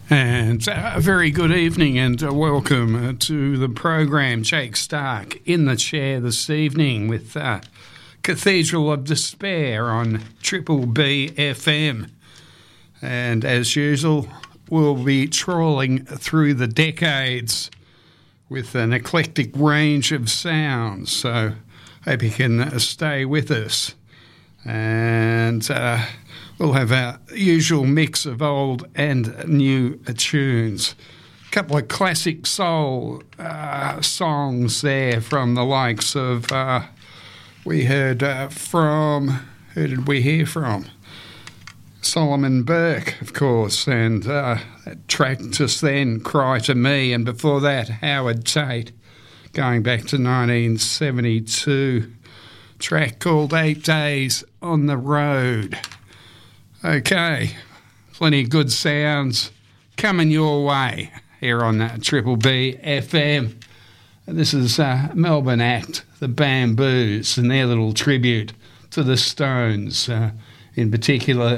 And a very good evening and welcome to the program. Jake Stark in the chair this evening with Cathedral of Despair on Triple B FM. And as usual, we'll be trawling through the decades with an eclectic range of sounds. So hope you can stay with us. And we'll have our usual mix of old and new tunes. A couple of classic soul songs there from the likes of, we heard from, who did we hear from? Solomon Burke, of course, and that track just then, Cry to Me, and before that, Howard Tate, going back to 1972, track called 8 Days on the Road. Okay, plenty of good sounds coming your way here on Triple B FM. This is Melbourne act, the Bamboos, and their little tribute to the Stones, in particular